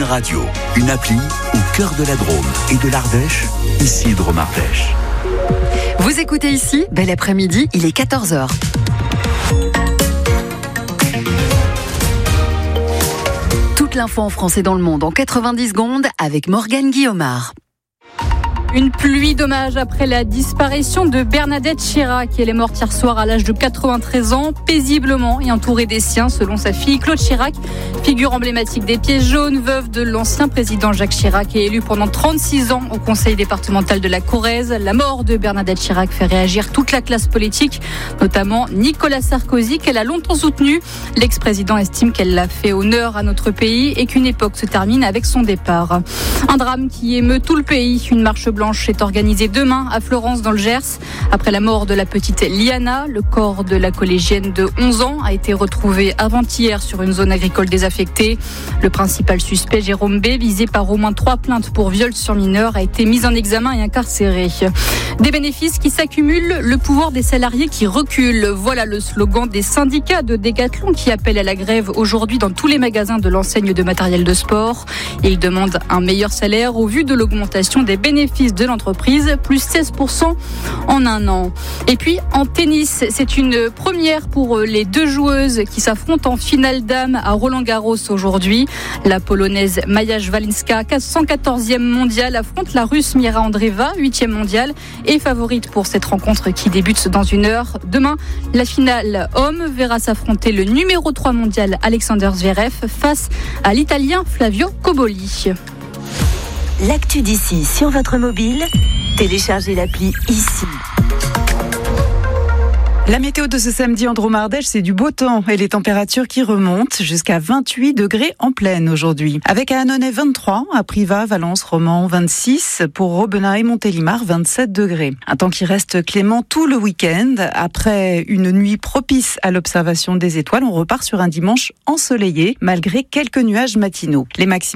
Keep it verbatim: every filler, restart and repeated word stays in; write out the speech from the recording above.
Une radio, une appli au cœur de la Drôme et de l'Ardèche, ici Drôme Ardèche. Vous écoutez ici, bel après-midi, il est quatorze heures. Toute l'info en français dans le monde en quatre-vingt-dix secondes avec Morgane Guillaumard. Une pluie d'hommages après la disparition de Bernadette Chirac. Elle est morte hier soir à l'âge de quatre-vingt-treize ans, paisiblement et entourée des siens, selon sa fille Claude Chirac. Figure emblématique des Pieds jaunes, veuve de l'ancien président Jacques Chirac et élue pendant trente-six ans au conseil départemental de la Corrèze. La mort de Bernadette Chirac fait réagir toute la classe politique, notamment Nicolas Sarkozy, qu'elle a longtemps soutenu. L'ex-président estime qu'elle a fait honneur à notre pays et qu'une époque se termine avec son départ. Un drame qui émeut tout le pays. Une marche blanche est organisée demain à Florence dans le Gers. Après la mort de la petite Liana, le corps de la collégienne de onze ans a été retrouvé avant-hier sur une zone agricole désaffectée. Le principal suspect, Jérôme B, visé par au moins trois plaintes pour viol sur mineur, a été mis en examen et incarcéré. Des bénéfices qui s'accumulent, le pouvoir des salariés qui recule. Voilà le slogan des syndicats de Décathlon qui appellent à la grève aujourd'hui dans tous les magasins de l'enseigne de matériel de sport. Ils demandent un meilleur salaire au vu de l'augmentation des bénéfices de l'entreprise, plus seize pour cent en un an. Et puis en tennis, c'est une première pour les deux joueuses qui s'affrontent en finale dames à Roland-Garros aujourd'hui. La polonaise Maja Szwalinska, cent quatorzième mondiale, affronte la russe Mira Andreeva, huitième mondiale, et favorite pour cette rencontre qui débute dans une heure. Demain, la finale homme verra s'affronter le numéro trois mondial Alexander Zverev face à l'italien Flavio Cobolli. L'actu d'ici sur votre mobile, téléchargez l'appli ici. La météo de ce samedi en Drôme Ardèche, c'est du beau temps et les températures qui remontent jusqu'à vingt-huit degrés en pleine aujourd'hui. Avec à Annonay vingt-trois, à Privas, Valence, Romans vingt-six, pour Robenas et Montélimar vingt-sept degrés. Un temps qui reste clément tout le week-end. Après une nuit propice à l'observation des étoiles, on repart sur un dimanche ensoleillé malgré quelques nuages matinaux. Les maximums